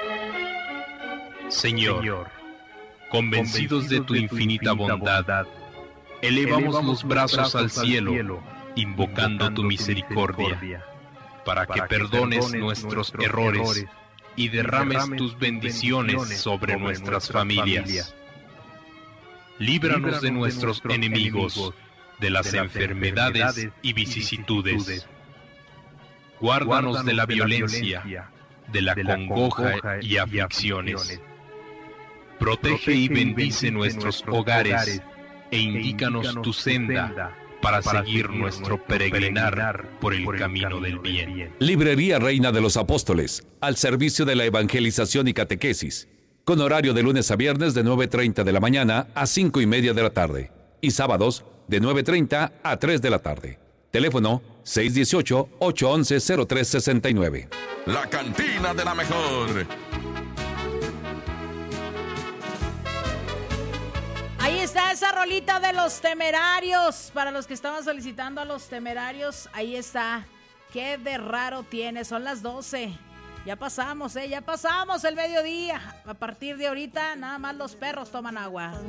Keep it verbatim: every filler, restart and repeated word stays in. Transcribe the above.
Señor, convencidos de tu infinita bondad, elevamos los brazos al cielo, invocando tu misericordia, para que perdones nuestros errores y derrames tus bendiciones sobre nuestras familias. Líbranos de nuestros enemigos, de las enfermedades y vicisitudes. Guárdanos de la violencia, de la congoja y aflicciones. Protege y bendice nuestros hogares e indícanos tu senda para seguir nuestro peregrinar por el camino del bien. Librería Reina de los Apóstoles, al servicio de la evangelización y catequesis, con horario de lunes a viernes de nueve treinta de la mañana a cinco y media de la tarde y sábados de nueve treinta a tres de la tarde. Teléfono seis uno ocho, ocho uno uno, cero tres seis nueve. La cantina de la mejor. Ahí está esa rolita de Los Temerarios. Para los que estaban solicitando a Los Temerarios, ahí está. ¿Qué de raro tiene? Son las doce. Ya pasamos, ¿eh? Ya pasamos el mediodía. A partir de ahorita, nada más los perros toman agua.